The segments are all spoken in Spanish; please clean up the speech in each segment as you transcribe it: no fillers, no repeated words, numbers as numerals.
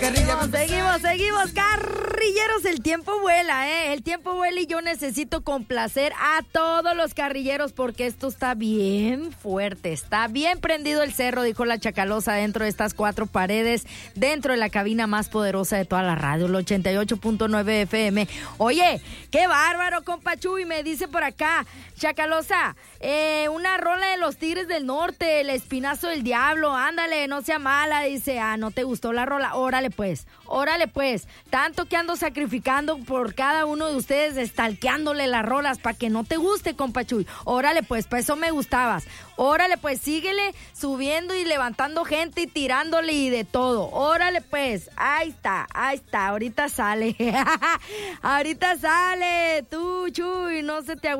Seguimos, carrilleros, el tiempo vuela, el tiempo vuela y yo necesito complacer a todos los carrilleros porque esto está bien fuerte, está bien prendido el cerro, dijo la Chacalosa, dentro de estas cuatro paredes, dentro de la cabina más poderosa de toda la radio, el 88.9 FM. Oye, qué bárbaro, compa Chuy, me dice por acá, Chacalosa, una rola de los Tigres del Norte, el Espinazo del Diablo, ándale, no sea mala, dice, ¿no te gustó la rola? Órale pues, tanto que ando sacrificando por cada uno de ustedes, estalqueándole las rolas para que no te guste, compa Chuy. Órale pues, para eso me gustabas. Órale pues, síguele subiendo y levantando gente y tirándole y de todo. Órale pues, ahí está, ahorita sale. Ahorita sale, tú Chuy, no se te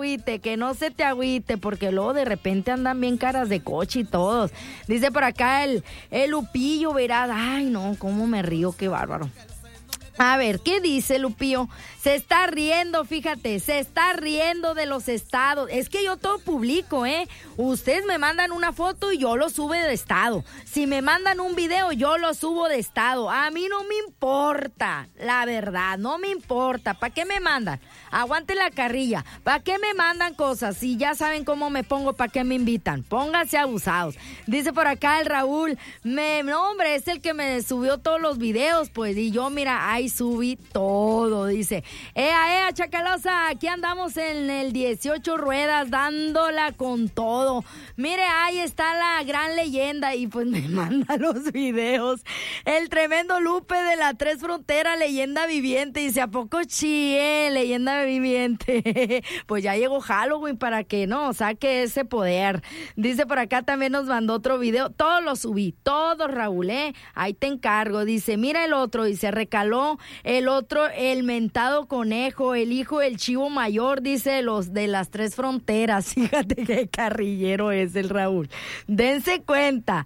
agüite, porque luego de repente andan bien caras de coche y todos. Dice por acá el Lupillo, verás, ay no, cómo me río, qué bárbaro. A ver, ¿qué dice Lupillo? Se está riendo, fíjate, se está riendo de los estados. Es que yo todo publico, Ustedes me mandan una foto y yo lo subo de estado. Si me mandan un video, yo lo subo de estado. A mí no me importa, la verdad, no me importa. ¿Para qué me mandan? Aguante la carrilla. ¿Para qué me mandan cosas? Si ya saben cómo me pongo, ¿para qué me invitan? Pónganse abusados. Dice por acá el Raúl, no hombre, es el que me subió todos los videos, pues, y yo, mira, ahí subí todo, dice. Ea, Chacalosa, aquí andamos en el 18 ruedas, dándola con todo. Mire, ahí está la gran leyenda, y pues me manda los videos. El tremendo Lupe de la Tres Fronteras, leyenda viviente, dice, ¿a poco chie, leyenda viviente? Pues ya llegó Halloween para que no saque ese poder. Dice por acá también nos mandó otro video, todos los subí, todos, Raúl, ahí te encargo. Dice, mira el otro, dice, recaló el otro, el mentado conejo, el hijo del chivo mayor, dice, los de las Tres Fronteras. Fíjate qué carrillero es el Raúl. Dense cuenta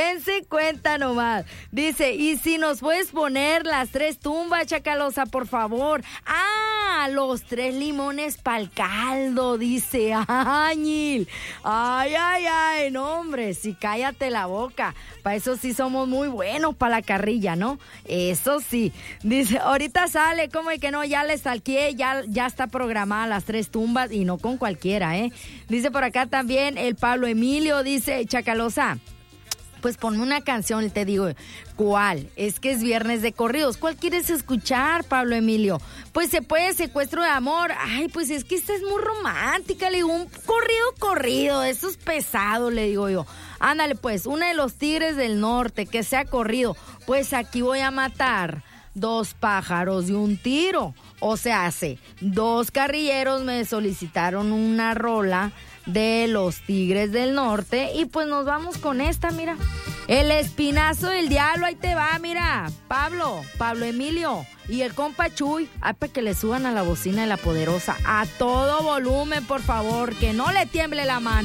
nomás. Dice, y si nos puedes poner las tres tumbas, Chacalosa, por favor. Los 3 limones pa'l caldo, dice Áñil. Ay, no hombre, sí, cállate la boca. Para eso sí somos muy buenos para la carrilla, ¿no? Eso sí. Dice, ahorita sale, como que no, ya le salqué, ya está programada las 3 tumbas y no con cualquiera, Dice por acá también el Pablo Emilio, dice, Chacalosa, pues ponme una canción, te digo, ¿cuál? Es que es viernes de corridos. ¿Cuál quieres escuchar, Pablo Emilio? Pues se puede, Secuestro de Amor. Ay, pues es que esta es muy romántica, le digo, un corrido, eso es pesado, le digo yo. Ándale pues, una de los Tigres del Norte, que sea corrido. Pues aquí voy a matar 2 pájaros de un tiro. O sea, 2 carrilleros me solicitaron una rola de los Tigres del Norte y pues nos vamos con esta, mira. El Espinazo del Diablo, ahí te va, mira. Pablo Emilio y el compa Chuy, para que le suban a la bocina de la poderosa a todo volumen, por favor, que no le tiemble la mano.